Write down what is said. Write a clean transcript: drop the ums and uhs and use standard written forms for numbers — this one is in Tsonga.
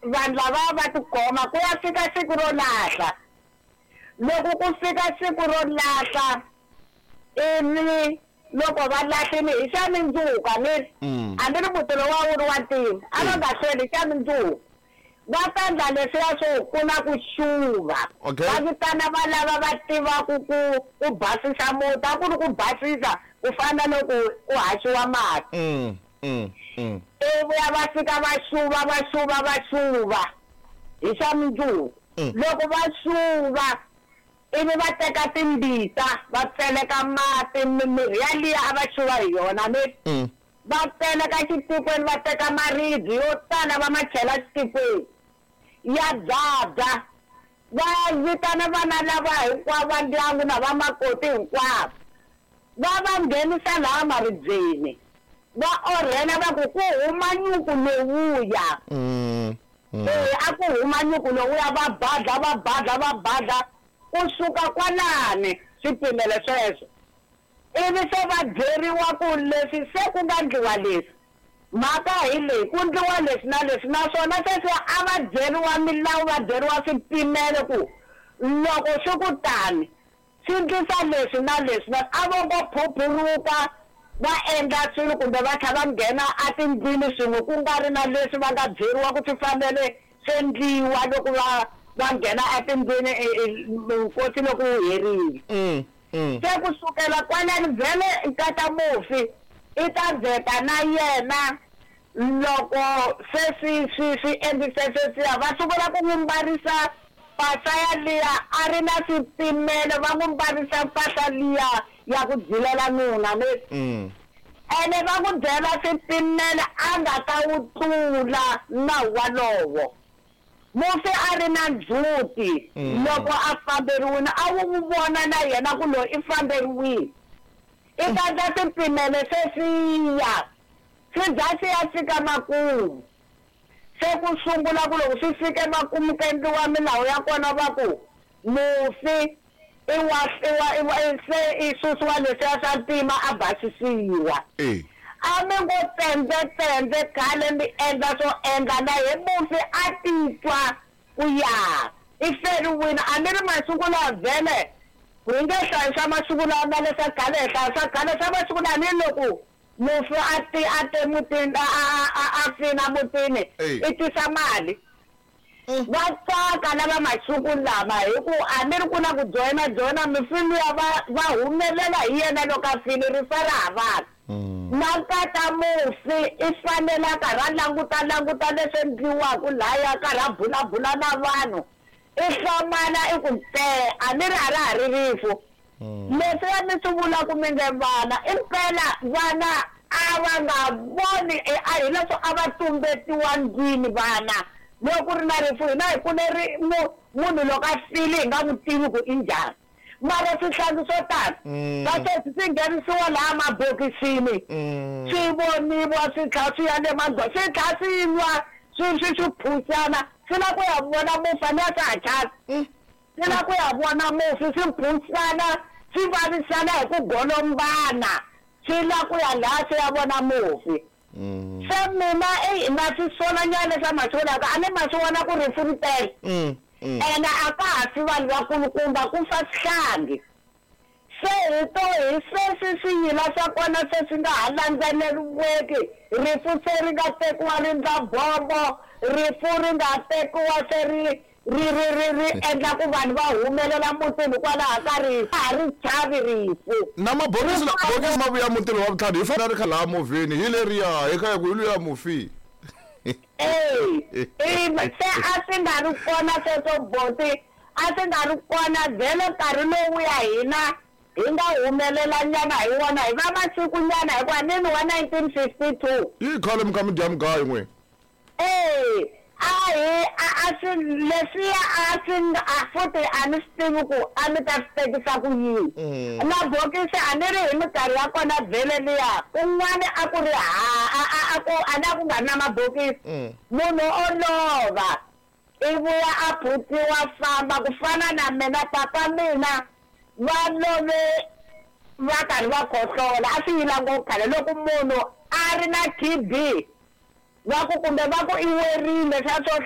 vanhu lava va tikoma ku ya fika siku ro lahla loko ku fika siku ro lahla ivi loko va lahlini hi xa mindzuka ni a ni ri mutilo wa wuri wa ntima a va nga hlweli hi xa mindzuka va ta endla leswiya swo ku na ku xuva va vitana va lava va tivaku ku basisa muti a ku ri ku basisa ku fana loko ku haxiwa mati ivi va fika va xuva hi xa mindzuka loko va xuva ivi va teka timbita va tseleka mati mimirhi yaliya a va xuva hi yona ni va tseleka xitikweni va teka maribye yo tala va ma chela xitikweni ya dzadza va vitana vana lava hinkwavo va ndyangu na va makoti hinkwavo va nghenisa laha maribyeni va orhela va ku huma nyuku lowuya a ku huma nyuku lowuya va badla kusuka kwalani swipimelo sweswo ivi se va byeriwa ku leswi se ku nga ndliwa leswi mhaka hi leyi ku ndliwa leswi na leswi naswona sweswi a va byeriwa milawu va byeriwa swipimelo ku loko swi ku tani swi ndlisa leswi na leswi a vo ngo phuphuruka va endla swilo kumbe va tlha va nghena a tindlwini swin'we ku nga ri na leswi va nga byeriwa ku swi fanele swi endliwa loko va nghena etindlwini nkosi loko wu herile se kusukela kwalani vhele nkata mufi i ta zeta na yena loko se swi endlise sweswiya va sungula ku n'wi mbarisa mpahla yaliya a ri na swipimelo va n'wi mbarisa mpahla liya ya ku dzilela nuna ene va n'wi byela swipimelo a nga ta wu tlula nawu walowo mufi a ri na ndzhuti loko a famberiwile a wu vona na yena ku loyi i famberiwile i katsa swipimelo sweswiya swi za swi ya fika makumu se ku sungula ku loko swi fike makumu ku endliwa milawu ya kona va ku mufi se i susiwa leswiya swa ntima a basisiwa a mi ngo tendze khale mi endla swo endla na hi mufi a titwa ku ya i feriwile a ni ri masiku lawa vhele hi nge hlayisa masiku lawa na leswa khale hi hlayisa khale swa masiku lawa ni loko mufi a te mutini a fina mutini i tisa mali va tsaka lava masiku lama hi ku a ni ri ku na ku joyina mifi luya va humelela hi yena loko a file rifa ra havaka na nkata mufi i fanele a karhi a languta leswi endliwaka lahaya a karhi a bulabula na vanhu i hlamala i ku a ni ri ha ri rifu leswi a ni swi vulaku mi nge vana i mpela vana a va nga voni a hi leswo a va tumbetiwa ndlwini vana loko ri na rifu hina hi kune munhu loko a file hi nga n'wi tivi ku i njhani mara swihlangi swo tala va sweswi swi nghenisiwa laha mabokisini swi voniwa swi tlha swi ya le swi tlha swi nwa swi phusana swi la ku ya vona mufi a ni ya swi hachasa swi la ku ya vona mufi swi phusana swi vavisana hi ku golombana swi la ku ya laha swi ya vona mufi se mina na swi solanyana leswa masiku laka a ni ma swi vona ku rifu ri tele ene a ka ha fi vanhu vakulukumba ku fa swihlangi se hi sweswi swiyila swa kona se swi nga ha landzeleriweki rifu se ri nga tekiwa ri ndla bombo rifu ri nga tekiwa se ri endla ku vanhu va humelela mutini kwalaha ka rifu a ri chavi rifu na mabokisi ma vuya mutini wa vutlhari hi fanele ri kha laha movheni hi leriya hi kha ku hi luya mufi se a swi nga ri kona sweswo boti a swi nga ri kona vhele nkarhi lowuya hina hi nga humelela nyana hi wona hi va masiku nyana hikuva nini wa 1952 hi khale mi kha mi dya mugayo n'we leswiya futhi a ni swi tivi ku a ni ta swi tekisa ku yini na bokisi a ni ri hi minkarhi ya kona vhele liya kun'wana a ku ri a na ku nga ri na mabokisi munhu o lova i vuya a phutiwa famba ku fana na mina papa mina va love va karhi va khohlola a swi yila ngopfu khale loko munhu a ri na TB va ku kumbe va ku i werile swa swo